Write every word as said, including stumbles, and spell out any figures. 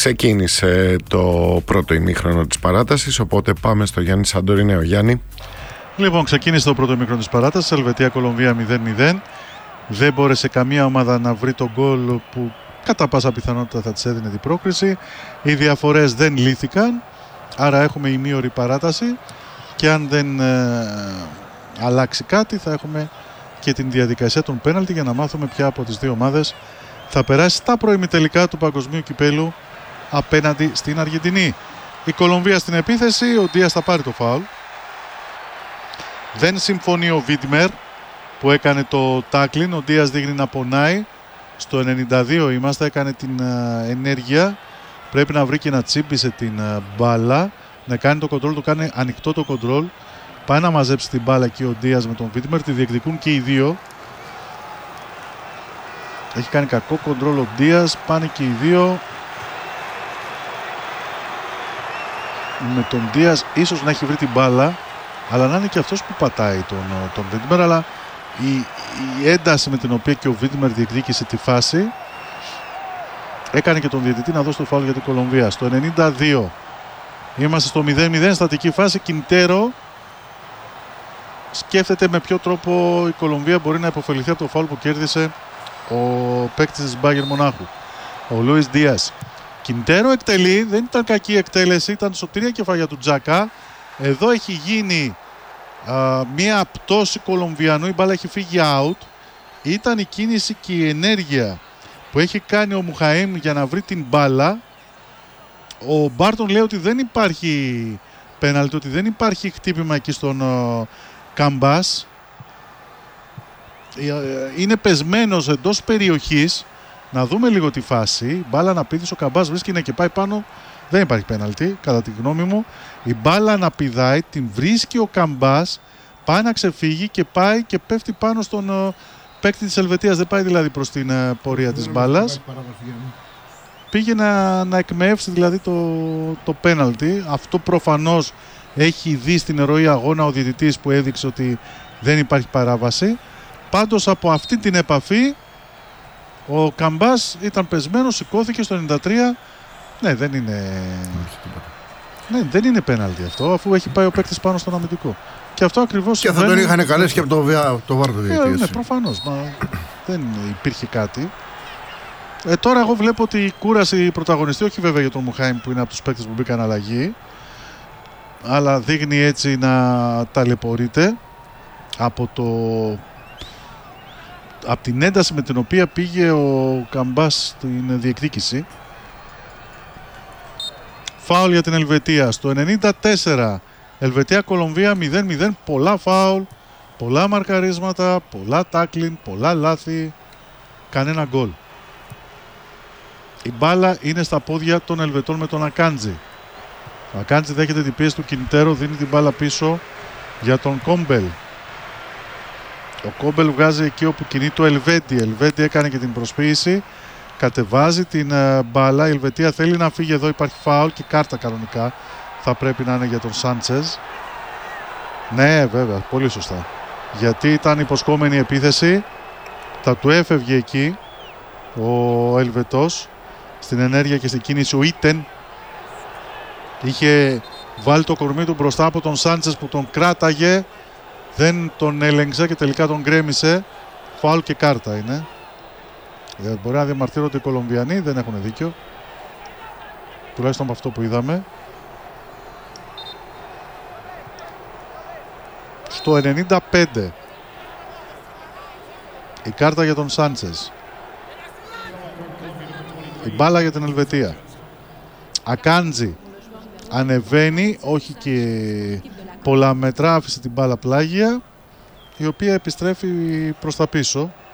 Ξεκίνησε το πρώτο ημίχρονο της παράτασης, οπότε πάμε στο Γιάννη Σαντορινέο. Γιάννη. Λοιπόν, ξεκίνησε το πρώτο ημίχρονο της παράτασης, Ελβετία-Κολομβία μηδέν μηδέν. Δεν μπόρεσε καμία ομάδα να βρει τον γκολ που κατά πάσα πιθανότητα θα της έδινε την πρόκριση. Οι διαφορές δεν λύθηκαν, άρα έχουμε ημίωρη παράταση και αν δεν ε, αλλάξει κάτι θα έχουμε και την διαδικασία των πέναλτι για να μάθουμε ποια από τις δύο ομάδες θα περάσει στα προημιτελικά του Παγκοσμίου Κυπέλου απέναντι στην Αργεντινή. Η Κολομβία στην επίθεση, ο Ντίας θα πάρει το φάουλ. Δεν συμφωνεί ο Βίτμερ που έκανε το τάκλιν. Ο Ντίας δείχνει να πονάει. Στο ενενήντα δύο είμαστε, έκανε την uh, ενέργεια. Πρέπει να βρει και να τσίπησε την uh, μπάλα. Να κάνει το κοντρόλ, το κάνει ανοιχτό το κοντρόλ. Πάει να μαζέψει την μπάλα εκεί ο Ντίας με τον Βίτμερ. Τη διεκδικούν και οι δύο. Έχει κάνει κακό κοντρόλ ο Ντίας. Πάνε και οι δύο. Με τον Ντίας ίσως να έχει βρει την μπάλα, αλλά να είναι και αυτός που πατάει τον, τον Βίτμερ. Αλλά η, η ένταση με την οποία και ο Βίτμερ διεκδίκησε τη φάση έκανε και τον διαιτητή να δώσει το φάουλ για την Κολομβία. Στο ενενήντα δύο είμαστε στο μηδέν μηδέν, στατική φάση. Κιντέρο σκέφτεται με ποιο τρόπο η Κολομβία μπορεί να υποφεληθεί από το φάουλ που κέρδισε ο παίκτης της Μπάγερ Μονάχου, ο Λούις Ντίας. Κιντέρο εκτελεί, δεν ήταν κακή εκτέλεση, ήταν σωτηρία κεφαλιά του Τζάκα. Εδώ έχει γίνει α, μία πτώση Κολομβιανού, η μπάλα έχει φύγει out. Ήταν η κίνηση και η ενέργεια που έχει κάνει ο Μουχαήμ για να βρει την μπάλα. Ο Μπάρτον λέει ότι δεν υπάρχει πέναλτι, ότι δεν υπάρχει χτύπημα εκεί στον uh, Καμπάς. Είναι πεσμένος εντός περιοχής. Να δούμε λίγο τη φάση. Μπάλα να πηδήσει, ο Καμπάς βρίσκει και πάει πάνω. Δεν υπάρχει πέναλτι, κατά τη γνώμη μου. Η μπάλα να πηδάει, την βρίσκει ο Καμπάς, πάει να ξεφύγει και πάει και πέφτει πάνω στον uh, παίκτη της Ελβετίας. Δεν πάει δηλαδή προς την uh, πορεία της μπάλας. Πήγε να, να εκμεύσει δηλαδή το, το πέναλτι. Αυτό προφανώς έχει δει στην ροή αγώνα ο διαιτητής που έδειξε ότι δεν υπάρχει παράβαση. Πάντως από αυτή την επαφή ο Καμπάς ήταν πεσμένος, σηκώθηκε στο ενενήντα τρία. Ναι, δεν είναι. Ναι, δεν είναι πέναλτι αυτό, αφού έχει πάει ο παίκτης πάνω στον αμυντικό. Και αυτό ακριβώς. Και θα δεν... τον είχαν καλέσει και από το, το βάρ το διαιτητή. Ε, ναι, προφανώς. Μα δεν υπήρχε κάτι. Ε, τώρα εγώ βλέπω ότι η κούραση πρωταγωνιστή, όχι βέβαια για τον Μουχάιμ που είναι από τους παίκτες που μπήκαν αλλαγή, αλλά δείχνει έτσι να ταλαιπωρείται από το. Από την ένταση με την οποία πήγε ο Καμπάς στην διεκδίκηση. Φάουλ για την Ελβετία στο ενενήντα τέσσερα. Ελβετία-Κολομβία μηδέν μηδέν. Πολλά φάουλ, πολλά μαρκαρίσματα, πολλά τάκλιν, πολλά λάθη, κανένα γκολ. Η μπάλα είναι στα πόδια των Ελβετών με τον Ακάντζη. Ο Ακάντζη δέχεται την πίεση του Κιντέρο, δίνει την μπάλα πίσω για τον Κόμπελ. Ο Κόμπελ βγάζει εκεί όπου κινεί το Ελβέτη. Η Ελβέτη έκανε και την προσποίηση. Κατεβάζει την uh, μπάλα. Η Ελβετία θέλει να φύγει. Εδώ υπάρχει φάουλ και κάρτα κανονικά. Θα πρέπει να είναι για τον Σάντσεζ. Ναι, βέβαια, πολύ σωστά. Γιατί ήταν υποσχόμενη επίθεση. Θα του έφευγε εκεί ο Ελβετός στην ενέργεια και στην κίνηση. Ο Ίτεν είχε βάλει το κορμί του μπροστά από τον Σάντσεζ που τον κράταγε. Δεν τον έλεγξε και τελικά τον γκρέμισε. Φάουλ και κάρτα είναι. Ε, μπορεί να διαμαρτύρονται οι Κολομβιανοί, δεν έχουν δίκιο. Τουλάχιστον από αυτό που είδαμε. Στο ενενήντα πέντε η κάρτα για τον Σάντσεζ. Η μπάλα για την Ελβετία. Ακάντζη ανεβαίνει, όχι και πολλά μέτρα, άφησε την μπάλα πλάγια, η οποία επιστρέφει προς τα πίσω.